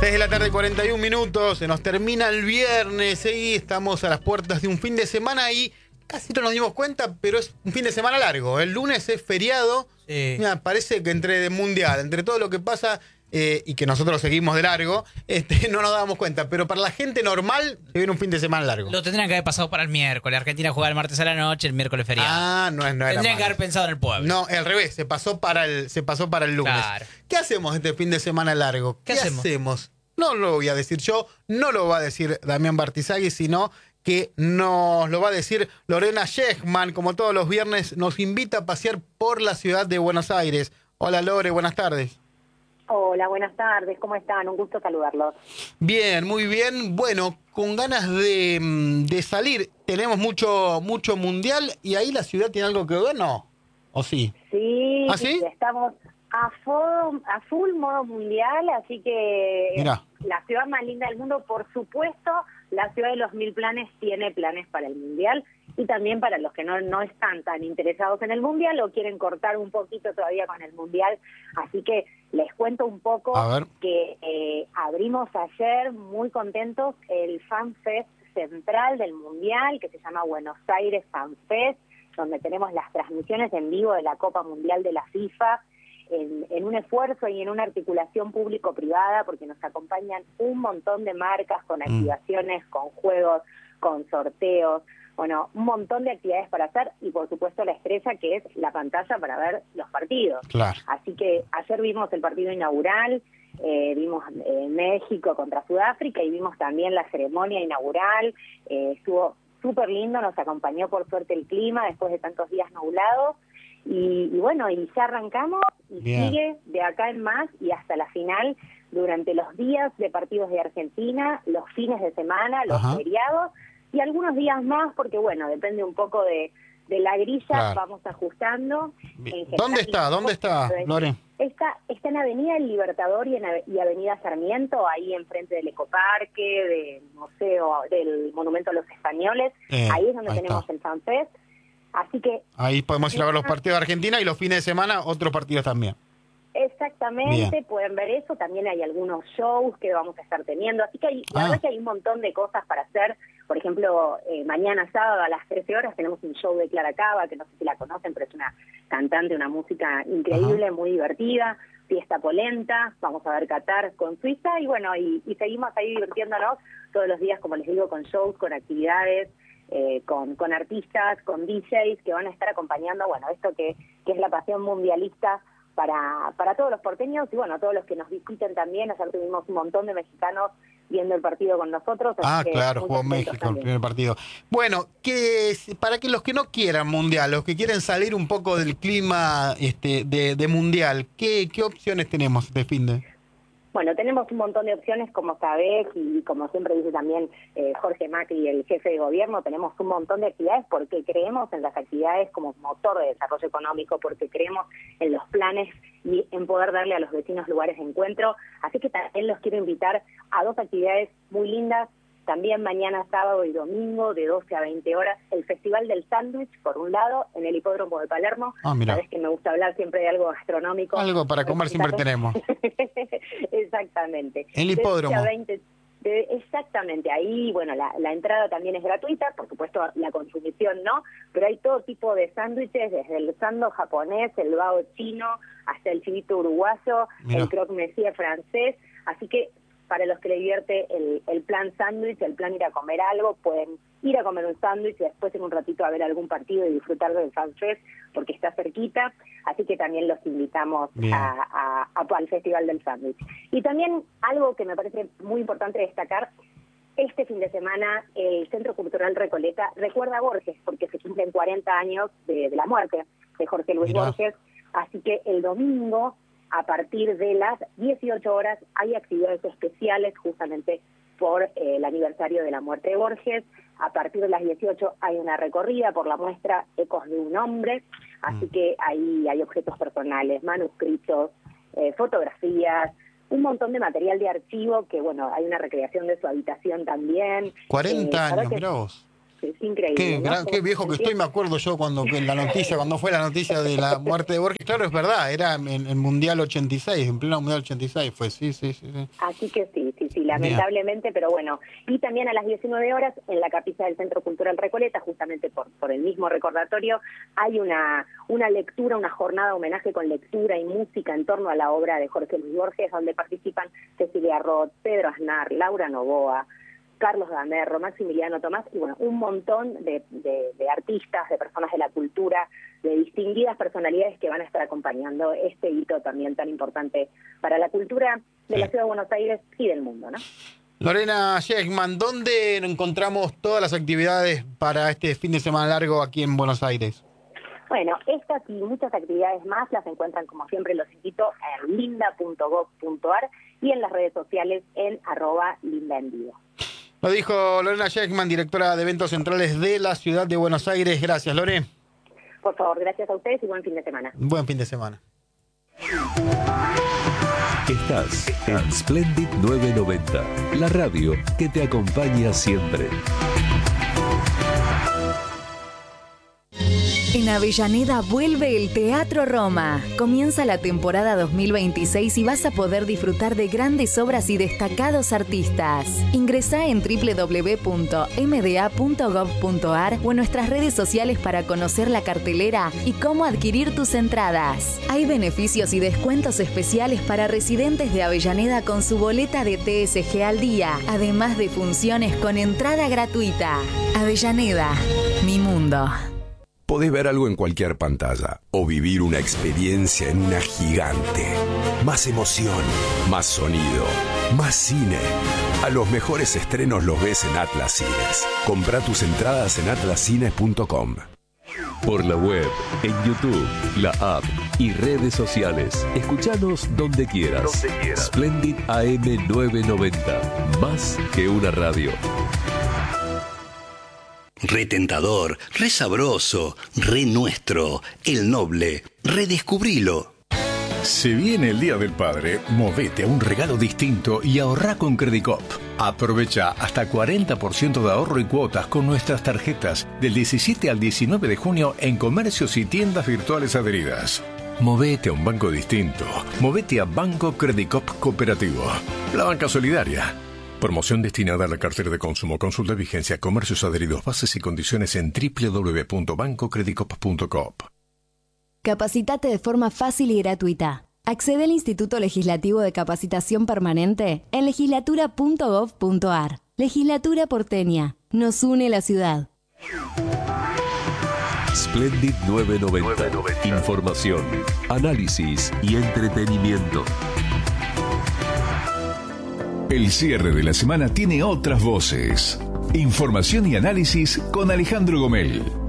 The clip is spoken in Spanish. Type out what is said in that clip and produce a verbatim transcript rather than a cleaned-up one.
seis de la tarde, cuarenta y un minutos, se nos termina el viernes y estamos a las puertas de un fin de semana y casi no nos dimos cuenta, pero es un fin de semana largo. El lunes es feriado. Sí. Mira, parece que entre el mundial, entre todo lo que pasa eh, y que nosotros seguimos de largo, este, no nos damos cuenta. Pero para la gente normal, se viene un fin de semana largo. Lo tendrían que haber pasado para el miércoles. Argentina juega el martes a la noche, el miércoles feriado. Ah, no es no Tendrían que haber pensado en el pueblo. No, al revés, se pasó para el, se pasó para el lunes. Claro. ¿Qué hacemos este fin de semana largo? ¿Qué, ¿Qué hacemos? hacemos? No lo voy a decir yo, no lo va a decir Damián Bartizagui, sino que nos lo va a decir Lorena Shechman, como todos los viernes, nos invita a pasear por la ciudad de Buenos Aires. Hola Lore, buenas tardes. Hola, buenas tardes, ¿cómo están? Un gusto saludarlos. Bien, muy bien. Bueno, con ganas de, de salir, tenemos mucho, mucho mundial y ahí la ciudad tiene algo que ver, ¿no? ¿O sí? Sí, ¿Ah, sí? Estamos a, full, a full modo mundial, así que Mirá. La ciudad más linda del mundo, por supuesto, la ciudad de los mil planes tiene planes para el mundial y también para los que no, no están tan interesados en el mundial o quieren cortar un poquito todavía con el mundial. Así que les cuento un poco que eh, abrimos ayer muy contentos el Fan Fest central del mundial, que se llama Buenos Aires Fan Fest, donde tenemos las transmisiones en vivo de la Copa Mundial de la FIFA, En, en un esfuerzo y en una articulación público-privada, porque nos acompañan un montón de marcas con activaciones, con juegos, con sorteos, bueno, un montón de actividades para hacer y por supuesto la estrella que es la pantalla para ver los partidos. Claro. Así que ayer vimos el partido inaugural, eh, vimos eh, México contra Sudáfrica y vimos también la ceremonia inaugural, eh, estuvo súper lindo, nos acompañó por suerte el clima después de tantos días nublados. Y, y bueno, y ya arrancamos y Bien. sigue de acá en más y hasta la final durante los días de partidos de Argentina, los fines de semana, los Ajá. feriados y algunos días más porque bueno, depende un poco de, de la grilla, claro. vamos ajustando. En ¿Dónde está? ¿Dónde está, Lore? Está, está en Avenida del Libertador y en y Avenida Sarmiento, ahí enfrente del Ecoparque, del Museo, del Monumento a los Españoles, eh, ahí es donde ahí tenemos está. el Fan Fest. Así que ahí podemos ir a ver los partidos de Argentina y los fines de semana otros partidos también. Exactamente, Bien. pueden ver eso. También hay algunos shows que vamos a estar teniendo. Así que hay, la ah. verdad es que hay un montón de cosas para hacer. Por ejemplo, eh, mañana sábado a las trece horas tenemos un show de Clara Cava, que no sé si la conocen, pero es una cantante, una música increíble, Ajá. muy divertida. Fiesta polenta, vamos a ver Qatar con Suiza y bueno, y, y seguimos ahí divirtiéndonos todos los días, como les digo, con shows, con actividades. Eh, con, con artistas, con D Js que van a estar acompañando, bueno, esto que, que es la pasión mundialista para, para todos los porteños y bueno, todos los que nos visiten también. Ayer tuvimos un montón de mexicanos viendo el partido con nosotros. Ah, claro, jugó México también. El primer partido. Bueno, que para que los que no quieran mundial, los que quieren salir un poco del clima este, de, de mundial, ¿qué, qué opciones tenemos este fin de...? Bueno, tenemos un montón de opciones, como sabés, y como siempre dice también eh, Jorge Macri, el jefe de gobierno, tenemos un montón de actividades porque creemos en las actividades como motor de desarrollo económico, porque creemos en los planes y en poder darle a los vecinos lugares de encuentro. Así que también los quiero invitar a dos actividades muy lindas. También mañana, sábado y domingo, de doce a veinte horas, el Festival del Sándwich, por un lado, en el Hipódromo de Palermo. Ah, mira. Sabés que me gusta hablar siempre de algo gastronómico. Algo para comer siempre tenemos. Exactamente. El hipódromo. De veinte, de, exactamente. Ahí, bueno, la, la entrada también es gratuita, por supuesto la consumición no, pero hay todo tipo de sándwiches, desde el sando japonés, el bao chino, hasta el chivito uruguayo, Mira. el croque monsieur francés. Así que para los que le divierte el, el plan sándwich, el plan ir a comer algo, pueden ir a comer un sándwich y después en un ratito a ver algún partido y disfrutar del Fan Fest porque está cerquita, así que también los invitamos a, a, a, al Festival del Sándwich. Y también algo que me parece muy importante destacar, este fin de semana el Centro Cultural Recoleta recuerda a Borges porque se cumplen cuarenta años de, de la muerte de Jorge Luis Mirá. Borges, así que el domingo a partir de las dieciocho horas hay actividades especiales justamente por eh, el aniversario de la muerte de Borges. A partir de las dieciocho hay una recorrida por la muestra Ecos de un hombre, así mm. que ahí hay objetos personales, manuscritos, eh, fotografías, un montón de material de archivo que, bueno, hay una recreación de su habitación también. cuarenta eh, años, mirá vos. es increíble. Qué, ¿no? gran, qué viejo que estoy, me acuerdo yo cuando en la noticia, cuando fue la noticia de la muerte de Borges. Claro, es verdad, era en el Mundial ochenta y seis, en pleno Mundial ochenta y seis fue, sí, sí, sí. sí. Así que sí, sí, sí, lamentablemente, Bien. Pero bueno. Y también a las diecinueve horas, en la capilla del Centro Cultural Recoleta, justamente por, por el mismo recordatorio, hay una, una lectura, una jornada de homenaje con lectura y música en torno a la obra de Jorge Luis Borges, donde participan Cecilia Roth, Pedro Aznar, Laura Novoa, Carlos Gamerro, Maximiliano Tomás, y bueno, un montón de, de, de artistas, de personas de la cultura, de distinguidas personalidades que van a estar acompañando este hito también tan importante para la cultura de sí. la Ciudad de Buenos Aires y del mundo, ¿no? Lorena Schekman, ¿dónde encontramos todas las actividades para este fin de semana largo aquí en Buenos Aires? Bueno, estas y muchas actividades más las encuentran, como siempre, los invito en linda punto gob punto ar y en las redes sociales en arroba lindaenvivo. Lo dijo Lorena Schekman, directora de eventos centrales de la Ciudad de Buenos Aires. Gracias, Lore. Por favor, gracias a ustedes y buen fin de semana. Buen fin de semana. Estás en Splendid novecientos noventa, la radio que te acompaña siempre. En Avellaneda vuelve el Teatro Roma. Comienza la temporada dos mil veintiséis y vas a poder disfrutar de grandes obras y destacados artistas. Ingresá en doble u doble u doble u punto eme de a punto gob punto ar o en nuestras redes sociales para conocer la cartelera y cómo adquirir tus entradas. Hay beneficios y descuentos especiales para residentes de Avellaneda con su boleta de T S G al día, además de funciones con entrada gratuita. Avellaneda, mi mundo. Podés ver algo en cualquier pantalla o vivir una experiencia en una gigante. Más emoción, más sonido, más cine. A los mejores estrenos los ves en Atlas Cines. Comprá tus entradas en atlas cines punto com. Por la web, en YouTube, la app y redes sociales. Escuchanos donde quieras. Donde quieras. Splendid A M novecientos noventa. Más que una radio. Re tentador, re sabroso, re nuestro, el noble, redescubrilo. Se viene el Día del Padre, movete a un regalo distinto y ahorrá con Credicop. Aprovecha hasta cuarenta por ciento de ahorro y cuotas con nuestras tarjetas del diecisiete al diecinueve de junio en comercios y tiendas virtuales adheridas. Movete a un banco distinto. Movete a Banco Credicop Cooperativo. La banca solidaria. Promoción destinada a la cartera de consumo. Consulta vigencia, comercios adheridos, bases y condiciones en doble u doble u doble u punto banco credicop punto com. Capacitate de forma fácil y gratuita. Accede al Instituto Legislativo de Capacitación Permanente en legislatura punto gob punto ar. Legislatura porteña. Nos une la ciudad. Splendid novecientos noventa. Información, análisis y entretenimiento. El cierre de la semana tiene otras voces. Información y análisis con Alejandro Gomel.